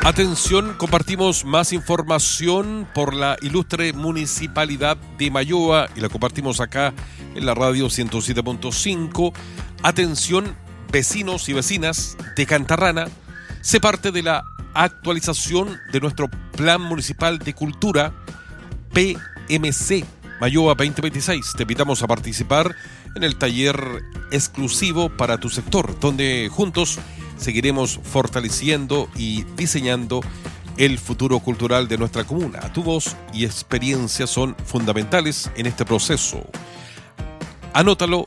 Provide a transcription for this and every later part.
Atención, compartimos más información por la ilustre Municipalidad de Mayoa y la compartimos acá en la radio 107.5. Atención, vecinos y vecinas de Cantarrana, se parte de la actualización de nuestro Plan Municipal de Cultura PMC Mayoa 2026. Te invitamos a participar en el taller exclusivo para tu sector, donde juntos seguiremos fortaleciendo y diseñando el futuro cultural de nuestra comuna. Tu voz y experiencia son fundamentales en este proceso. Anótalo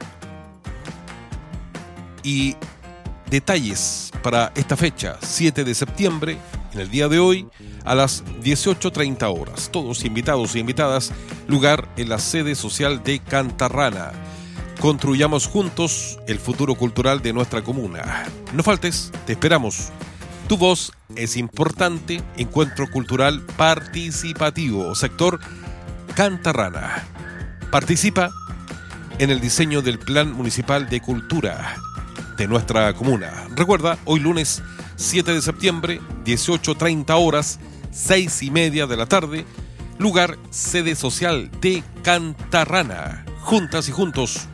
y detalles para esta fecha, 7 de septiembre, en el día de hoy, a las 18:30 horas. Todos invitados e invitadas, lugar en la sede social de Cantarrana. Construyamos juntos el futuro cultural de nuestra comuna. No faltes, te esperamos. Tu voz es importante. Encuentro cultural participativo, sector Cantarrana. Participa en el diseño del Plan Municipal de Cultura de nuestra comuna. Recuerda, hoy lunes 7 de septiembre, 18:30 horas, 6:30 de la tarde, lugar sede social de Cantarrana. Juntas y juntos,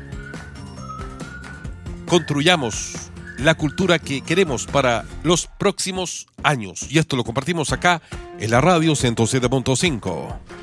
construyamos la cultura que queremos para los próximos años. Y esto lo compartimos acá en la radio 107.5.